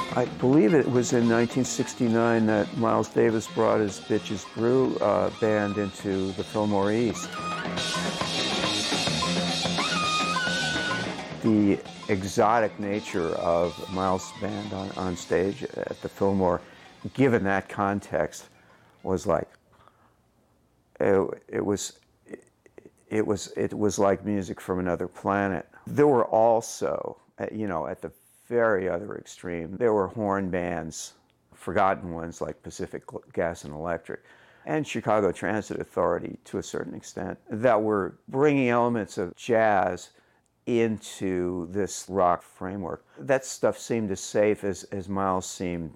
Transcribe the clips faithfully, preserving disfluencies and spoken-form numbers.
I believe it was in nineteen sixty-nine that Miles Davis brought his Bitches Brew uh, band into the Fillmore East. The exotic nature of Miles' band on, on stage at the Fillmore, given that context, was like, it, it was, it was, it was like music from another planet. There were also, you know, at the very other extreme, there were horn bands, forgotten ones like Pacific Gas and Electric, and Chicago Transit Authority to a certain extent, that were bringing elements of jazz into this rock framework. That stuff seemed as safe as, as Miles seemed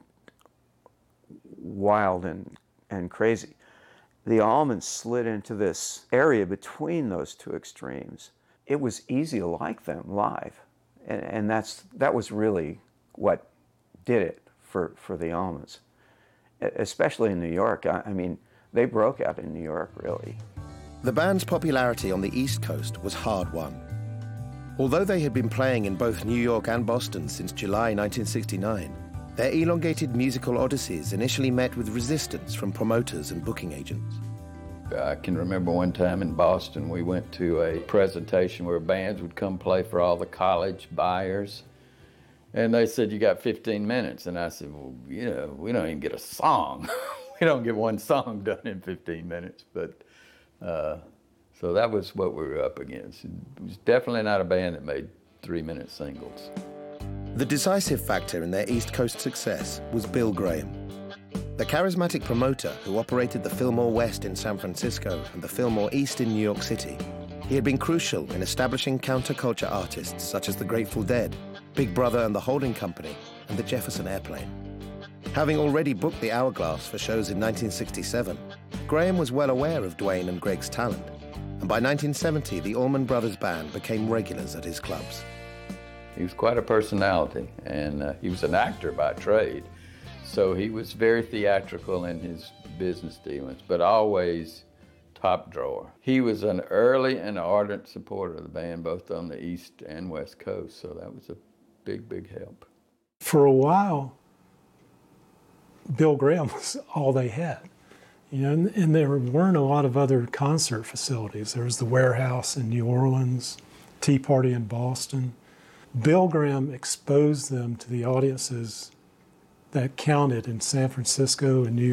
wild and, and crazy. The Allmans slid into this area between those two extremes. It was easy to like them live. And, and that's, that was really what did it for, for the Allmans, especially in New York. I, I mean, they broke out in New York, really. The band's popularity on the East Coast was hard-won. Although they had been playing in both New York and Boston since July nineteen sixty-nine, their elongated musical odysseys initially met with resistance from promoters and booking agents. I can remember one time in Boston, we went to a presentation where bands would come play for all the college buyers. And they said, you got fifteen minutes. And I said, well, you know, we don't even get a song. We don't get one song done in fifteen minutes. But uh, so that was what we were up against. It was definitely not a band that made three-minute singles. The decisive factor in their East Coast success was Bill Graham. The charismatic promoter who operated the Fillmore West in San Francisco and the Fillmore East in New York City, he had been crucial in establishing counterculture artists such as the Grateful Dead, Big Brother and the Holding Company, and the Jefferson Airplane. Having already booked the Hourglass for shows in nineteen sixty-seven, Graham was well aware of Duane and Greg's talent, and by nineteen seventy, the Allman Brothers Band became regulars at his clubs. He was quite a personality, and uh, he was an actor by trade. So he was very theatrical in his business dealings, but always top drawer. He was an early and ardent supporter of the band, both on the East and West Coast, so that was a big, big help. For a while, Bill Graham was all they had. You know, and, and there weren't a lot of other concert facilities. There was the Warehouse in New Orleans, Tea Party in Boston. Bill Graham exposed them to the audiences that counted in San Francisco and New